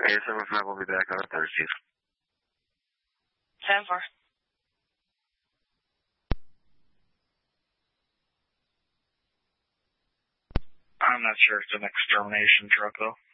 Okay, 7-5 will be back on Thursdays. 10-4. I'm not sure it's an extermination truck, though.